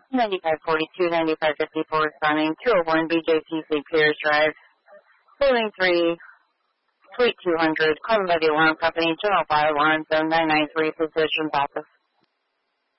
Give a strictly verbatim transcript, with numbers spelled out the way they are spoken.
ninety-five forty-two, ninety-five fifty-four responding, two oh one B J C Saint Peter's Drive, Building three, Suite two hundred, calling by the alarm company, General Fire Alarm Zone nine nine three, Physician's Office.